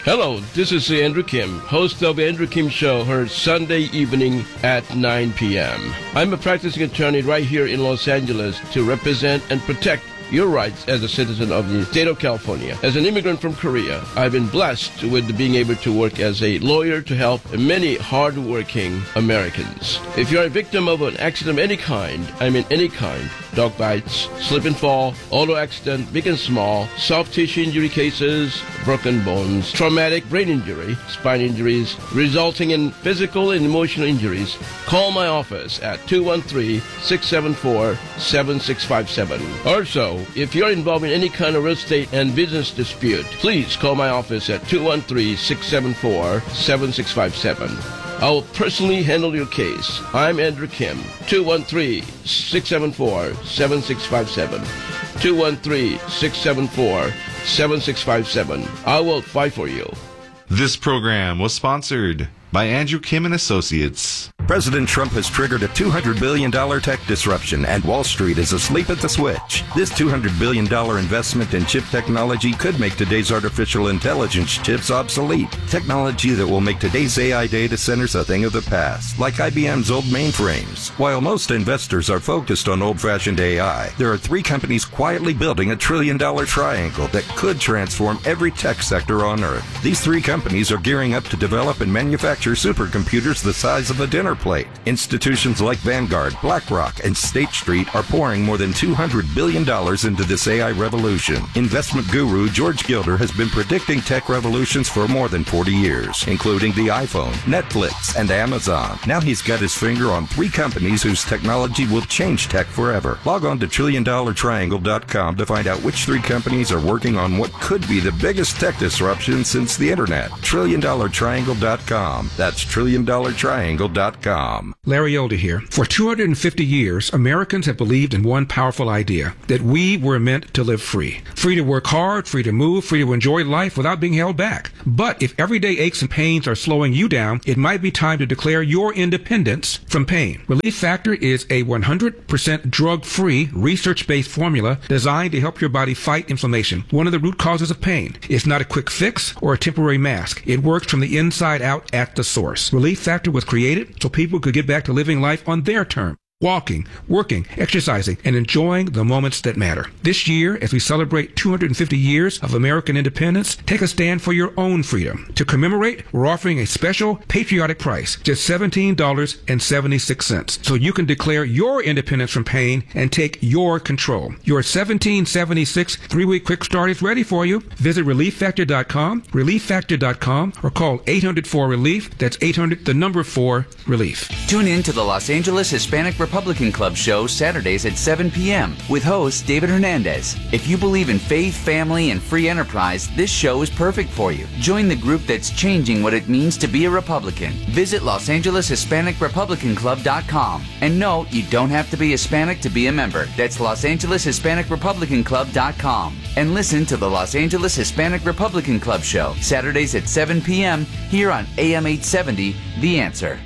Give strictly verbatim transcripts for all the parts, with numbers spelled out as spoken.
Hello, this is Andrew Kim, host of the Andrew Kim Show, heard Sunday evening at nine p.m. I'm a practicing attorney right here in Los Angeles to represent and protect your rights as a citizen of the state of California. As an immigrant from Korea, I've been blessed with being able to work as a lawyer to help many hard-working Americans. If you're a victim of an accident of any kind, I mean any kind, dog bites, slip and fall, auto accident, big and small, soft tissue injury cases, broken bones, traumatic brain injury, spine injuries, resulting in physical and emotional injuries, call my office at two one three, six seven four, seven six five seven. Also, if you're involved in any kind of real estate and business dispute, please call my office at two one three, six seven four, seven six five seven. I will personally handle your case. I'm Andrew Kim, two one three, six seven four, seven six five seven. two one three, six seven four, seven six five seven. I will fight for you. This program was sponsored by Andrew Kim and Associates. President Trump has triggered a two hundred billion dollars tech disruption, and Wall Street is asleep at the switch. This two hundred billion dollars investment in chip technology could make today's artificial intelligence chips obsolete. Technology that will make today's A I data centers a thing of the past, like I B M's old mainframes. While most investors are focused on old-fashioned A I, there are three companies quietly building a trillion-dollar triangle that could transform every tech sector on Earth. These three companies are gearing up to develop and manufacture supercomputers the size of a dinner plate. Institutions like Vanguard, BlackRock, and State Street are pouring more than two hundred billion dollars into this A I revolution. Investment guru George Gilder has been predicting tech revolutions for more than forty years, including the iPhone, Netflix, and Amazon. Now he's got his finger on three companies whose technology will change tech forever. Log on to trillion dollar triangle dot com to find out which three companies are working on what could be the biggest tech disruption since the internet. trillion dollar triangle dot com. That's trillion dollar triangle dot com. Larry Elder here. For two hundred fifty years, Americans have believed in one powerful idea, that we were meant to live free. Free to work hard, free to move, free to enjoy life without being held back. But if everyday aches and pains are slowing you down, it might be time to declare your independence from pain. Relief Factor is a one hundred percent drug-free, research-based formula designed to help your body fight inflammation, one of the root causes of pain. It's not a quick fix or a temporary mask. It works from the inside out at the source. Relief Factor was created so people could get back to living life on their terms. Walking, working, exercising, and enjoying the moments that matter. This year, as we celebrate two hundred fifty years of American independence, take a stand for your own freedom. To commemorate, we're offering a special patriotic price, just seventeen dollars and seventy-six cents, so you can declare your independence from pain and take your control. Your seventeen seventy-six three-week quick start is ready for you. Visit relief factor dot com, relief factor dot com, or call eight hundred four relief. That's eight hundred, the number four, relief. Tune in to the Los Angeles Hispanic Republican Club show Saturdays at seven p.m. with host David Hernandez. If you believe in faith, family, and free enterprise, this show is perfect for you. Join the group that's changing what it means to be a Republican. Visit Los Angeles Hispanic Republican Club dot com. And no, you don't have to be Hispanic to be a member. That's Los Angeles Hispanic Republican Club dot com. And listen to the Los Angeles Hispanic Republican Club show Saturdays at seven p.m. here on A M eight seventy, The Answer.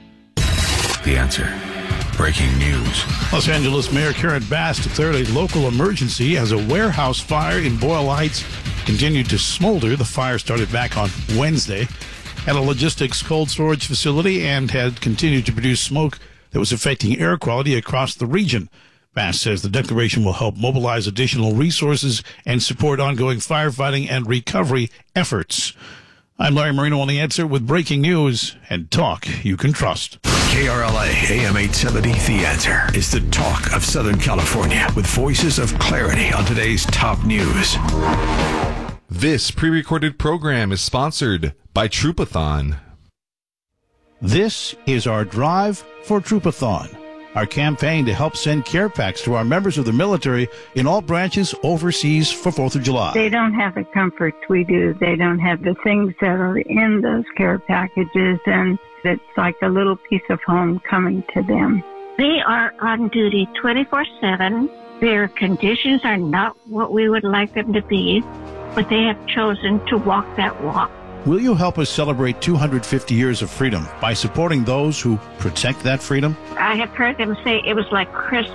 The Answer. Breaking news. Los Angeles Mayor Karen Bass declared a local emergency as a warehouse fire in Boyle Heights continued to smolder. The fire started back on Wednesday at a logistics cold storage facility and had continued to produce smoke that was affecting air quality across the region. Bass says the declaration will help mobilize additional resources and support ongoing firefighting and recovery efforts. I'm Larry Marino on The Answer with breaking news and talk you can trust. K R L A A M eight seventy, The Answer is the talk of Southern California with voices of clarity on today's top news. This pre-recorded program is sponsored by Troopathon. This is our Drive for Troopathon, our campaign to help send care packs to our members of the military in all branches overseas for fourth of July. They don't have the comfort we do. They don't have the things that are in those care packages, and it's like a little piece of home coming to them. They are on duty twenty-four seven. Their conditions are not what we would like them to be, but they have chosen to walk that walk. Will you help us celebrate two hundred fifty years of freedom by supporting those who protect that freedom? I have heard them say it was like Christmas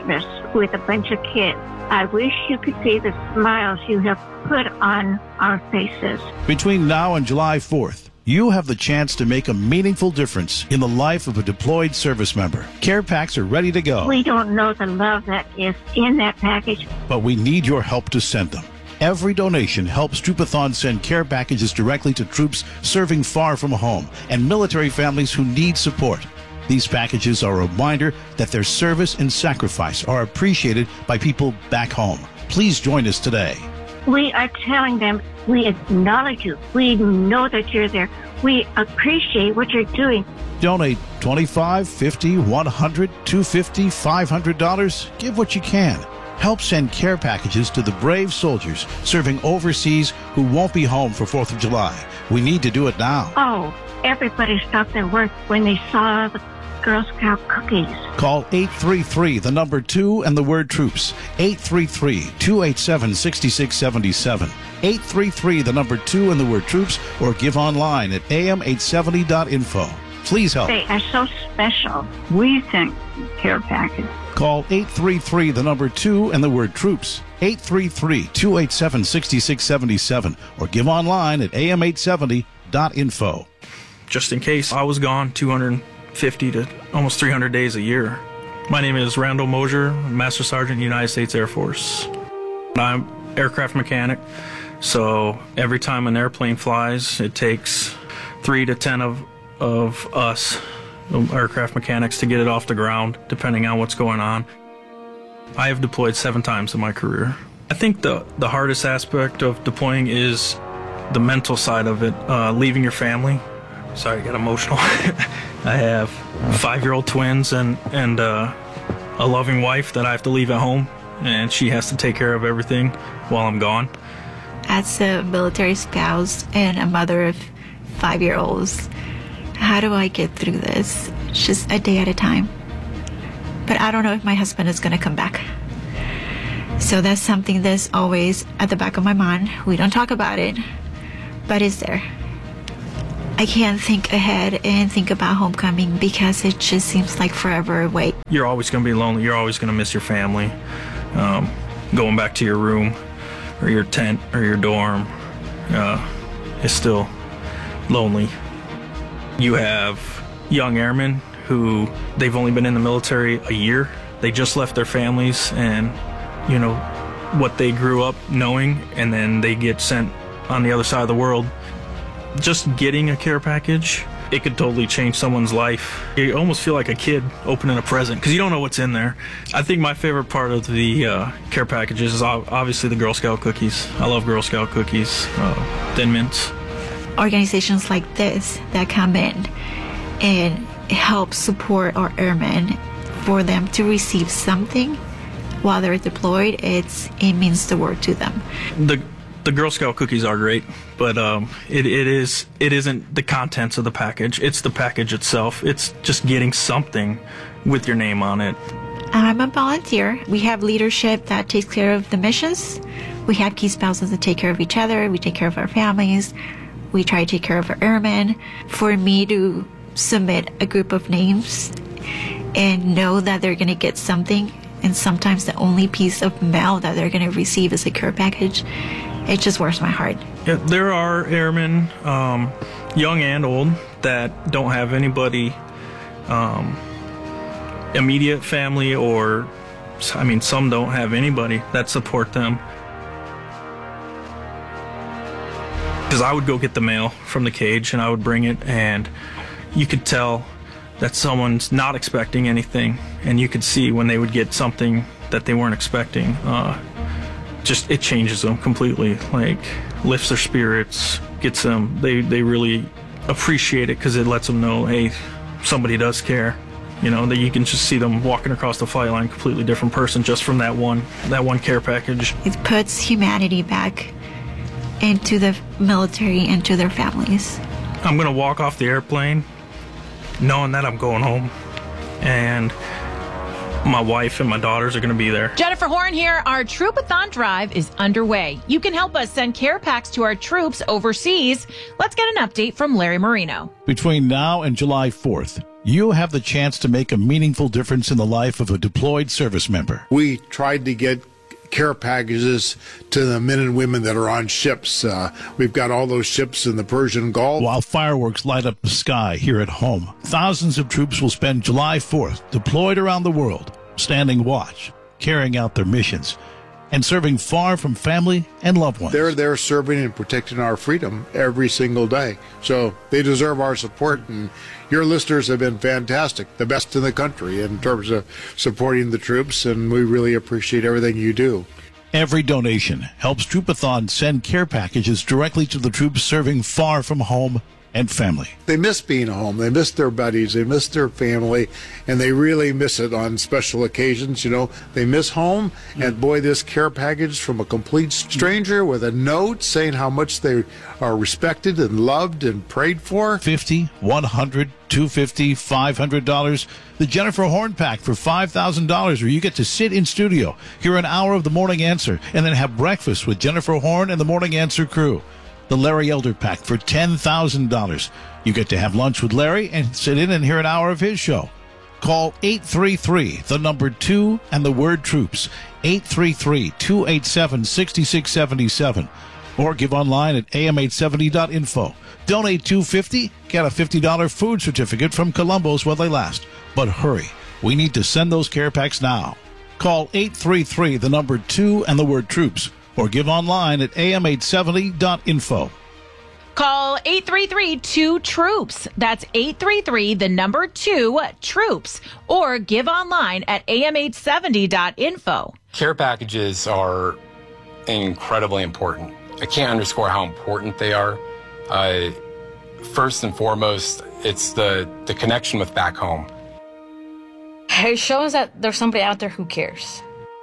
with a bunch of kids. I wish you could see the smiles you have put on our faces. Between now and July fourth, you have the chance to make a meaningful difference in the life of a deployed service member. Care packs are ready to go. We don't know the love that is in that package, but we need your help to send them. Every donation helps Troopathon send care packages directly to troops serving far from home and military families who need support. These packages are a reminder that their service and sacrifice are appreciated by people back home. Please join us today. We are telling them we acknowledge you. We know that you're there. We appreciate what you're doing. Donate twenty-five dollars, fifty dollars, one hundred dollars, two hundred fifty dollars, five hundred dollars. Give what you can. Help send care packages to the brave soldiers serving overseas who won't be home for fourth of July. We need to do it now. Oh, everybody stopped their work when they saw the Girl Scout cookies. Call eight three three, the number two, and the word troops. eight three three, two eight seven, six six seven seven. eight three three, the number two, and the word troops, or give online at a m eight seventy dot info. Please help. They are so special. We sent care package. Call eight three three, the number two, and the word troops. eight three three, two eight seven, six six seven seven, or give online at a m eight seventy dot info. Just in case I was gone two hundred fifty to almost three hundred days a year. My name is Randall Mosier, Master Sergeant, United States Air Force. I'm aircraft mechanic, so every time an airplane flies, it takes three to ten of, of us, aircraft mechanics, to get it off the ground, depending on what's going on. I have deployed seven times in my career. I think the, the hardest aspect of deploying is the mental side of it, uh, leaving your family. Sorry, I got emotional. I have five-year-old twins and, and uh, a loving wife that I have to leave at home, and she has to take care of everything while I'm gone. As a military spouse and a mother of five-year-olds, how do I get through this? It's just a day at a time. But I don't know if my husband is going to come back. So that's something that's always at the back of my mind. We don't talk about it, but it's there. I can't think ahead and think about homecoming because it just seems like forever away. You're always going to be lonely. You're always going to miss your family. Um, going back to your room or your tent or your dorm uh, is still lonely. You have young airmen who they've only been in the military a year. They just left their families and, you know, what they grew up knowing, and then they get sent on the other side of the world. Just getting a care package, it could totally change someone's life. You almost feel like a kid opening a present because you don't know what's in there. I think my favorite part of the uh, care packages is obviously the Girl Scout cookies. I love Girl Scout cookies, uh, Thin Mints. Organizations like this that come in and help support our airmen for them to receive something while they're deployed, it's it means the world to them. The The Girl Scout cookies are great, but um, it, it, is, it isn't the contents of the package. It's the package itself. It's just getting something with your name on it. I'm a volunteer. We have leadership that takes care of the missions. We have key spouses that take care of each other. We take care of our families. We try to take care of our airmen. For me to submit a group of names and know that they're going to get something, and sometimes the only piece of mail that they're going to receive is a care package, it just warms my heart. Yeah, there are airmen, um, young and old, that don't have anybody, um, immediate family, or, I mean, some don't have anybody that support them. Because I would go get the mail from the cage and I would bring it, and you could tell that someone's not expecting anything, and you could see when they would get something that they weren't expecting. Uh, just it changes them completely, like lifts their spirits, gets them, they, they really appreciate it because it lets them know, hey, somebody does care. You know, that you can just see them walking across the flight line, completely different person just from that one, that one care package. It puts humanity back into the military and to their families. I'm going to walk off the airplane knowing that I'm going home, and my wife and my daughters are going to be there. Jennifer Horn here. Our Troopathon drive is underway. You can help us send care packs to our troops overseas. Let's get an update from Larry Marino. Between now and July fourth, you have the chance to make a meaningful difference in the life of a deployed service member. We tried to get care packages to the men and women that are on ships. Uh, we've got all those ships in the Persian Gulf. While fireworks light up the sky here at home, thousands of troops will spend July fourth deployed around the world, standing watch, carrying out their missions, and serving far from family and loved ones. They're there serving and protecting our freedom every single day. So they deserve our support, and your listeners have been fantastic, the best in the country in terms of supporting the troops, and we really appreciate everything you do. Every donation helps Troopathon send care packages directly to the troops serving far from home and family. They miss being home. They miss their buddies. They miss their family, and they really miss it on special occasions. You know, they miss home, and boy, this care package from a complete stranger with a note saying how much they are respected and loved and prayed for. fifty, one hundred, two hundred fifty dollars, five hundred dollars. The Jennifer Horn Pack for five thousand dollars, where you get to sit in studio, hear an hour of the Morning Answer, and then have breakfast with Jennifer Horn and the Morning Answer crew. The Larry Elder Pack for ten thousand dollars. You get to have lunch with Larry and sit in and hear an hour of his show. Call eight three three, the number two, and the word troops. eight three three, two eight seven, six six seven seven. Or give online at A M eight seventy dot info. Donate two hundred fifty dollars, get a fifty dollars food certificate from Columbo's while they last. But hurry, we need to send those care packs now. Call eight three three, the number two, and the word troops. Or give online at A M eight seventy dot info. Call eight three three, two, troops. That's eight three three, the number two, troops. Or give online at A M eight seventy dot info. Care packages are incredibly important. I can't underscore how important they are. Uh, first and foremost, it's the, the connection with back home. It shows that there's somebody out there who cares.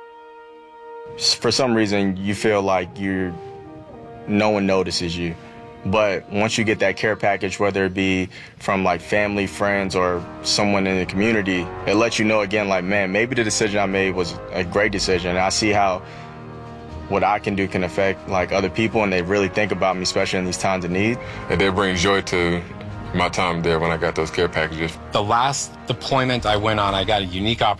For some reason, you feel like you're, no one notices you. But once you get that care package, whether it be from like family, friends, or someone in the community, it lets you know again, like, man, maybe the decision I made was a great decision. I see how what I can do can affect like other people, and they really think about me, especially in these times of need. And that brings joy to my time there when I got those care packages. The last deployment I went on, I got a unique opportunity